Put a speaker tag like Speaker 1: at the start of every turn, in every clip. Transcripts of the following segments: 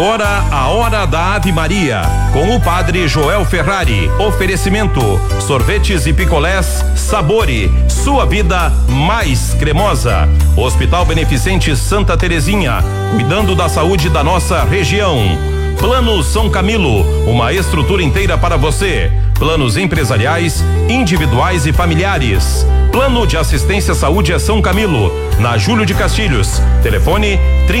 Speaker 1: Agora a hora da Ave Maria, com o Padre Joel Ferrari. Oferecimento: sorvetes e picolés Sabore, sua vida mais cremosa. Hospital Beneficente Santa Terezinha, cuidando da saúde da nossa região. Plano São Camilo, uma estrutura inteira para você. Planos empresariais, individuais e familiares. Plano de assistência à saúde é São Camilo, na Júlio de Castilhos. Telefone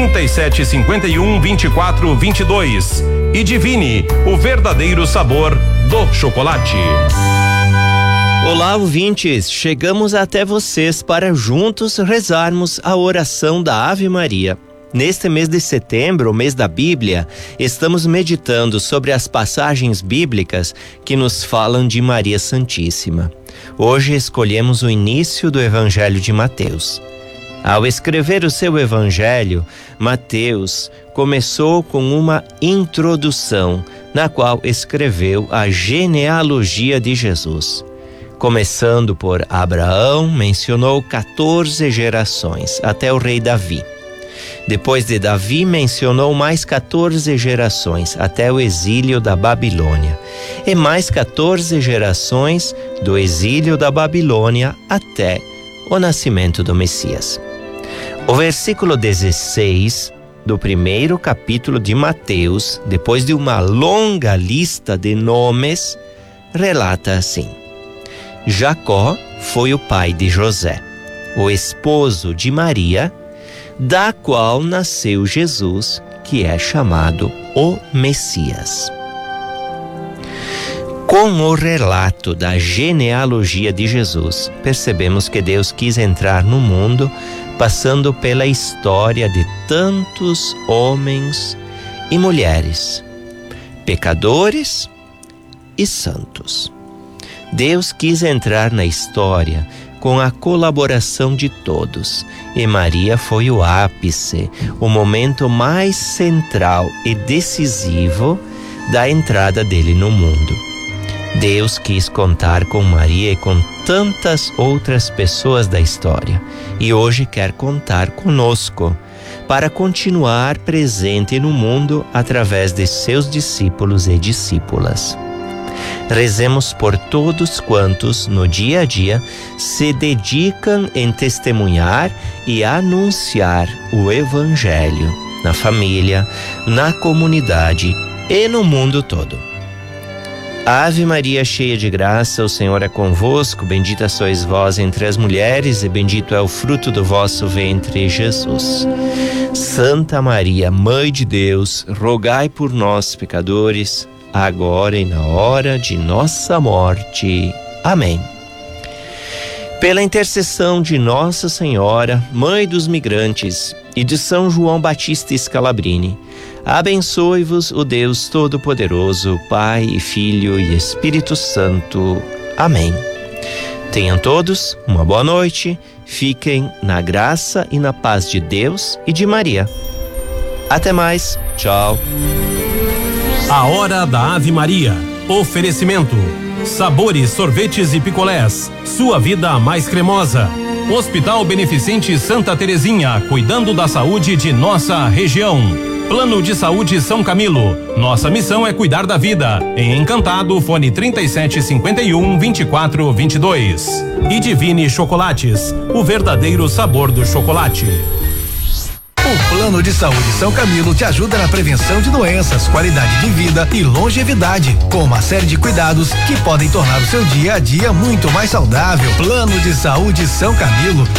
Speaker 1: 3751-2422. E Divine, o verdadeiro sabor do chocolate.
Speaker 2: Olá, ouvintes, chegamos até vocês para juntos rezarmos a oração da Ave Maria. Neste mês de setembro, o mês da Bíblia, estamos meditando sobre as passagens bíblicas que nos falam de Maria Santíssima. Hoje escolhemos o início do Evangelho de Mateus. Ao escrever o seu Evangelho, Mateus começou com uma introdução, na qual escreveu a genealogia de Jesus. Começando por Abraão, mencionou 14 gerações, até o rei Davi. Depois de Davi, mencionou mais 14 gerações, até o exílio da Babilônia. E mais 14 gerações do exílio da Babilônia até o nascimento do Messias. O versículo 16 do primeiro capítulo de Mateus, depois de uma longa lista de nomes, relata assim: Jacó foi o pai de José, o esposo de Maria, da qual nasceu Jesus, que é chamado o Messias. Com o relato da genealogia de Jesus, percebemos que Deus quis entrar no mundo, passando pela história de tantos homens e mulheres, pecadores e santos. Deus quis entrar na história com a colaboração de todos, e Maria foi o ápice, o momento mais central e decisivo da entrada dele no mundo. Deus quis contar com Maria e com tantas outras pessoas da história, e hoje quer contar conosco, para continuar presente no mundo através de seus discípulos e discípulas. Rezemos por todos quantos, no dia a dia, se dedicam em testemunhar e anunciar o Evangelho na família, na comunidade e no mundo todo. Ave Maria, cheia de graça, o Senhor é convosco. Bendita sois vós entre as mulheres e bendito é o fruto do vosso ventre, Jesus. Santa Maria, Mãe de Deus, rogai por nós, pecadores, agora e na hora de nossa morte. Amém. Pela intercessão de Nossa Senhora, Mãe dos Migrantes, e de São João Batista Scalabrini, abençoe-vos o Deus Todo-Poderoso, Pai e Filho e Espírito Santo. Amém. Tenham todos uma boa noite, fiquem na graça e na paz de Deus e de Maria. Até mais, tchau.
Speaker 1: A hora da Ave Maria. Oferecimento: sabores, sorvetes e picolés, sua vida mais cremosa. Hospital Beneficente Santa Terezinha, cuidando da saúde de nossa região. Plano de Saúde São Camilo, nossa missão é cuidar da vida. Em Encantado, fone 3751-2422. E Divine Chocolates, o verdadeiro sabor do chocolate.
Speaker 3: O Plano de Saúde São Camilo te ajuda na prevenção de doenças, qualidade de vida e longevidade, com uma série de cuidados que podem tornar o seu dia a dia muito mais saudável. Plano de Saúde São Camilo,